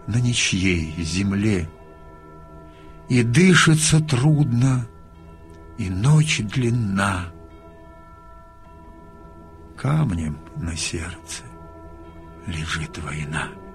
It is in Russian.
на ничьей земле. И дышится трудно, и ночь длинна. Камнем на сердце лежит война.